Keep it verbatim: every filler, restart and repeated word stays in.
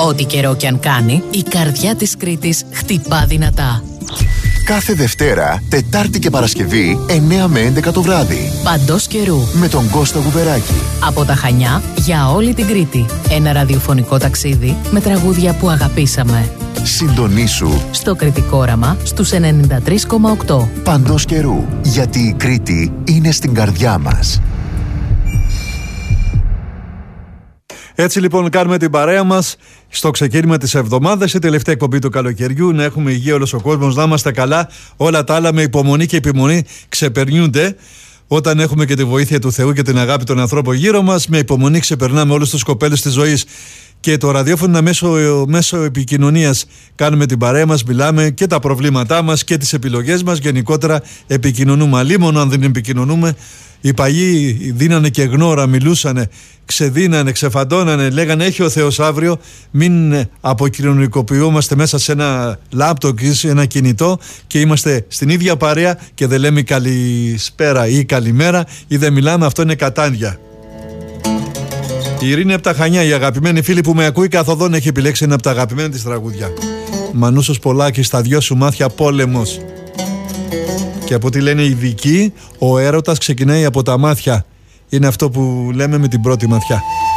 Ό,τι καιρό κι αν κάνει, η καρδιά της Κρήτης χτυπά δυνατά. Κάθε Δευτέρα, Τετάρτη και Παρασκευή, εννιά με έντεκα το βράδυ. Παντός καιρού. Με τον Κώστα Γουβεράκη. Από τα Χανιά για όλη την Κρήτη. Ένα ραδιοφωνικό ταξίδι με τραγούδια που αγαπήσαμε. Συντονίσου στο Κρητικό Όραμα στους ενενήντα τρία κόμμα οκτώ. Παντός καιρού. Γιατί η Κρήτη είναι στην καρδιά μας. Έτσι λοιπόν κάνουμε την παρέα μας στο ξεκίνημα της εβδομάδας, η τελευταία εκπομπή του καλοκαιριού. Να έχουμε υγεία όλος ο κόσμος, να είμαστε καλά. Όλα τα άλλα με υπομονή και επιμονή ξεπερνιούνται. Όταν έχουμε και τη βοήθεια του Θεού και την αγάπη των ανθρώπων γύρω μας, με υπομονή ξεπερνάμε όλους τους κοπέλους της ζωής. Και το ραδιόφωνο είναι μέσω, μέσω επικοινωνίας. Κάνουμε την παρέα μας, μιλάμε και τα προβλήματά μας και τις επιλογές μας. Γενικότερα επικοινωνούμε. Αλλήμον αν δεν επικοινωνούμε. Οι παλιοί δίνανε και γνώρα, μιλούσανε, ξεδίνανε, ξεφαντώνανε, λέγανε έχει ο Θεός αύριο, μην αποκοινωνικοποιούμαστε μέσα σε ένα λάπτοπ ή σε ένα κινητό και είμαστε στην ίδια παρέα και δεν λέμε καλησπέρα ή καλημέρα ή δεν μιλάμε, αυτό είναι κατάντια. Η Ειρήνη από τα Χανιά, η αγαπημένη φίλη που με ακούει καθοδόν, έχει επιλέξει ένα από τα αγαπημένα της τραγούδια. Μανούσος Πολάκης, στα δυο σου μάτια πόλεμος. Και από ό,τι λένε οι ειδικοί, ο έρωτας ξεκινάει από τα μάτια. Είναι αυτό που λέμε με την πρώτη ματιά.